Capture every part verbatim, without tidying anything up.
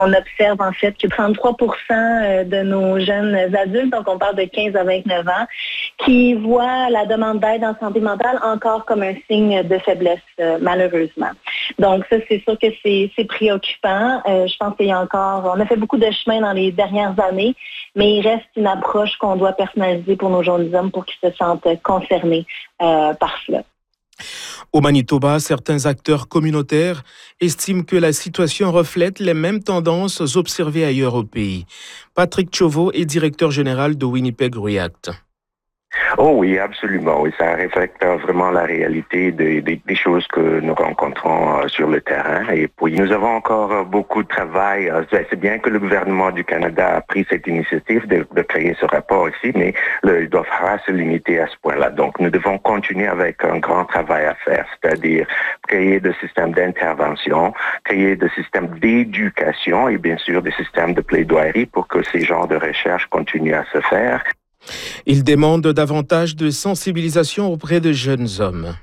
On observe en fait que trente-trois pour cent de nos jeunes adultes, donc on parle de quinze à vingt-neuf ans, qui voient la demande d'aide en santé mentale encore comme un signe de faiblesse, euh, malheureusement. Donc ça, c'est sûr que c'est, c'est préoccupant. Euh, je pense qu'il y a encore, on a fait beaucoup de chemin dans les dernières années, mais il reste une approche qu'on doit personnaliser pour nos jeunes hommes pour qu'ils se sentent concernés euh, par cela. Au Manitoba, certains acteurs communautaires estiment que la situation reflète les mêmes tendances observées ailleurs au pays. Patrick Chauveau est directeur général de Winnipeg React. Oh oui, absolument. Oui, ça reflète vraiment la réalité des, des, des choses que nous rencontrons euh, sur le terrain. Et puis, nous avons encore euh, beaucoup de travail. Euh, c'est bien que le gouvernement du Canada a pris cette initiative de, de créer ce rapport ici, mais le, il doit pas se limiter à ce point-là. Donc, nous devons continuer avec un grand travail à faire, c'est-à-dire créer des systèmes d'intervention, créer des systèmes d'éducation et bien sûr des systèmes de plaidoirie pour que ces genres de recherches continuent à se faire. Il demande davantage de sensibilisation auprès de jeunes hommes.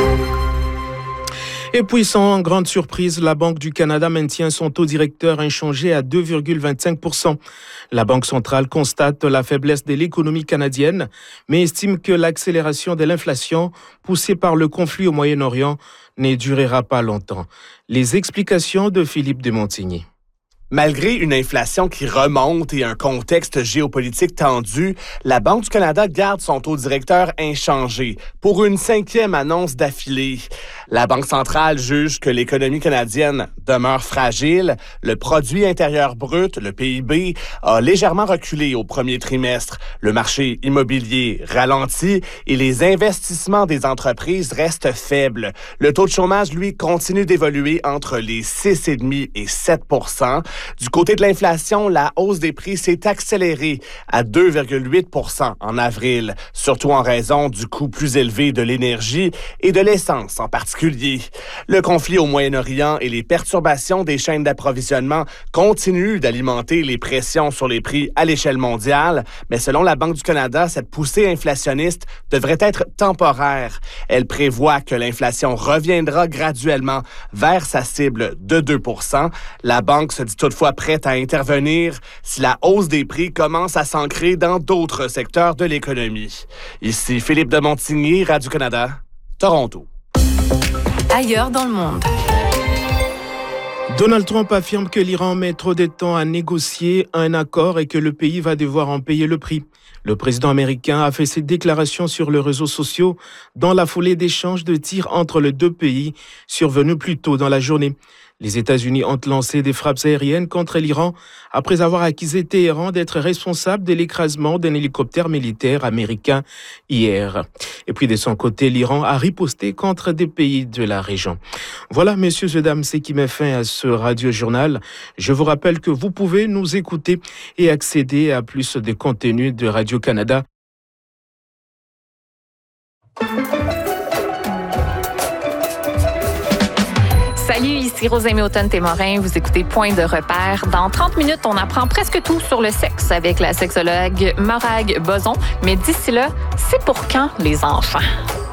Et puis, sans grande surprise, la Banque du Canada maintient son taux directeur inchangé à deux virgule vingt-cinq pour cent. La Banque centrale constate la faiblesse de l'économie canadienne, mais estime que l'accélération de l'inflation poussée par le conflit au Moyen-Orient ne durera pas longtemps. Les explications de Philippe de Montigny. Malgré une inflation qui remonte et un contexte géopolitique tendu, la Banque du Canada garde son taux directeur inchangé pour une cinquième annonce d'affilée. La Banque centrale juge que l'économie canadienne demeure fragile. Le produit intérieur brut, le P I B, a légèrement reculé au premier trimestre. Le marché immobilier ralentit et les investissements des entreprises restent faibles. Le taux de chômage, lui, continue d'évoluer entre les six virgule cinq et sept pour cent. Du côté de l'inflation, la hausse des prix s'est accélérée à deux virgule huit pour cent en avril, surtout en raison du coût plus élevé de l'énergie et de l'essence en particulier. Le conflit au Moyen-Orient et les perturbations des chaînes d'approvisionnement continuent d'alimenter les pressions sur les prix à l'échelle mondiale, mais selon la Banque du Canada, cette poussée inflationniste devrait être temporaire. Elle prévoit que l'inflation reviendra graduellement vers sa cible de deux pour cent. La Banque se dit toutefois prête à intervenir si la hausse des prix commence à s'ancrer dans d'autres secteurs de l'économie. Ici Philippe de Montigny, Radio-Canada, Toronto. Ailleurs dans le monde. Donald Trump affirme que l'Iran met trop de temps à négocier un accord et que le pays va devoir en payer le prix. Le président américain a fait cette déclaration sur les réseaux sociaux dans la foulée d'échanges de tirs entre les deux pays survenus plus tôt dans la journée. Les États-Unis ont lancé des frappes aériennes contre l'Iran après avoir accusé Téhéran d'être responsable de l'écrasement d'un hélicoptère militaire américain hier. Et puis de son côté, l'Iran a riposté contre des pays de la région. Voilà, messieurs et dames, ce qui met fin à ce radio-journal. Je vous rappelle que vous pouvez nous écouter et accéder à plus de contenu de Radio-Canada. Salut, ici Rosemée Automne-Témorin. Vous écoutez Point de repère. Dans trente minutes, on apprend presque tout sur le sexe avec la sexologue Morag Boson. Mais d'ici là, c'est pour quand les enfants?